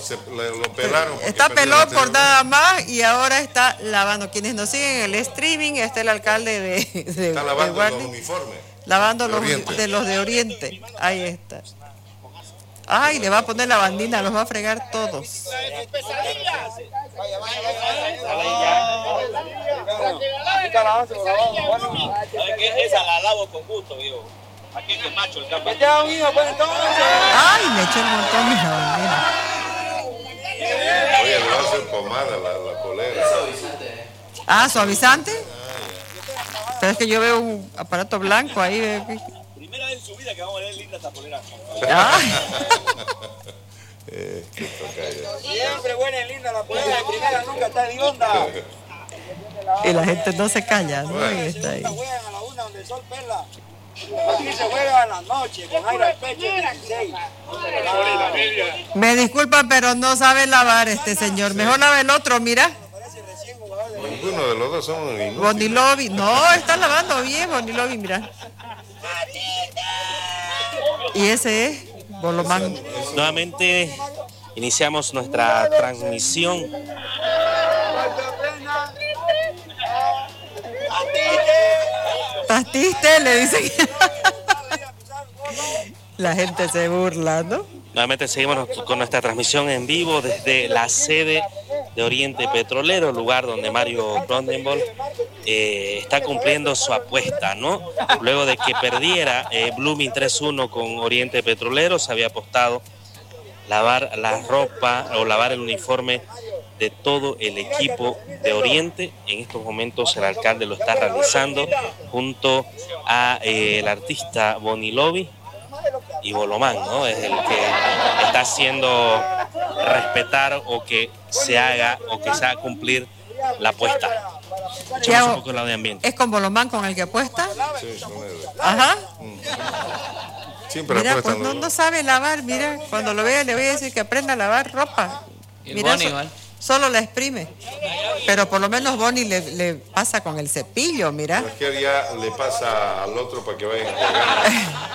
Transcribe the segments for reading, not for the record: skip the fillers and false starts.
lo pelaron. Está pelón por nada más y ahora está lavando. Quienes nos siguen en el streaming, está el alcalde está lavando los uniformes. Lavando los de Oriente. Ahí está. Ay, le va a poner la bandina, los va a fregar todos. Esa la lavo con gusto, digo. Aquí es macho el campo. Ay, le eché un montón de la bandina. Oye, le va a hacer pomada la polera. Ah, suavizante. Pero es que yo veo un aparato blanco ahí. Primera vez en su vida que vamos a ver linda esta polera. Siempre buena y linda la polera de primera, nunca está de onda. Y la gente no se calla, ¿no? Y está ahí. Juegan a la una donde el sol pela. Aquí se juega en la noche, con aire al pecho, 16. Me disculpan, pero no sabe lavar este señor. Mejor lave el otro, mira. Ninguno de los dos son inútiles. Bonilovi. No, está lavando bien, Bonilovi, mira. Y ese es Bolomán. Nuevamente iniciamos nuestra transmisión. Tastiste, le dicen. La gente se burla, ¿no? Nuevamente seguimos con nuestra transmisión en vivo desde la sede de Oriente Petrolero, lugar donde Mario Brandenburg está cumpliendo su apuesta, ¿no? Luego de que perdiera Blooming 3-1 con Oriente Petrolero, se había apostado lavar la ropa o lavar el uniforme de todo el equipo de Oriente. En estos momentos el alcalde lo está realizando junto a el artista Bonilovi y Bolomán, ¿no? Es el que está haciendo respetar o que se haga cumplir la apuesta. Echamos un poco el lado de ambiente. ¿Es con Bolomán con el que apuesta? Sí, con él. Ajá. Siempre mira, apuestan pues no sabe lavar, mira. Cuando lo vea le voy a decir que aprenda a lavar ropa. Mira, solo la exprime. Pero por lo menos Bonnie le pasa con el cepillo, mira. Es que ya le pasa al otro para que vayan jugando.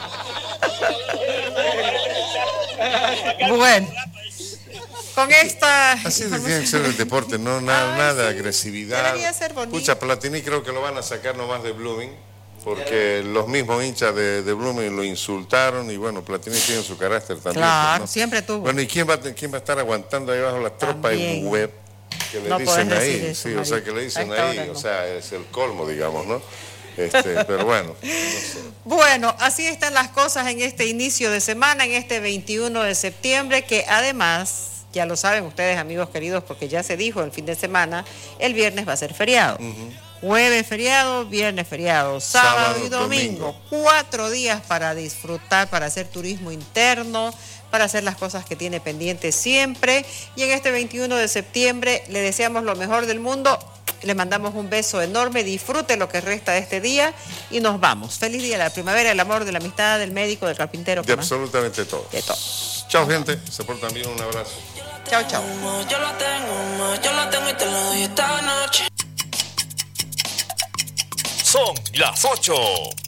Bueno, con esta... Así tiene que ser el deporte, no nada de agresividad. Debería ser bonito. Pucha, Platini creo que lo van a sacar nomás de Blooming, porque los mismos hinchas de Blooming lo insultaron y bueno, Platini tiene su carácter también. Claro, ¿no? siempre tuvo. Bueno, ¿y quién va a estar aguantando ahí bajo la tropa y web? Que le no dicen ahí, eso, sí, María. o sea, que le dicen ahí, No. o sea, es el colmo, digamos, ¿no? Pero bueno, no sé. Bueno, así están las cosas en este inicio de semana, en este 21 de septiembre, que además, ya lo saben ustedes, amigos queridos, porque ya se dijo el fin de semana, el viernes va a ser feriado. Jueves feriado, viernes feriado, sábado y domingo. 4 días para disfrutar, para hacer turismo interno, para hacer las cosas que tiene pendientes siempre. Y en este 21 de septiembre le deseamos lo mejor del mundo. Le mandamos un beso enorme, disfrute lo que resta de este día y nos vamos. Feliz día de la primavera, del amor, de la amistad, del médico, del carpintero. De absolutamente todo. De todo. Chao, gente. Se portan bien. Un abrazo. Chao, chao. Yo la tengo y te la doy esta noche. Son las 8.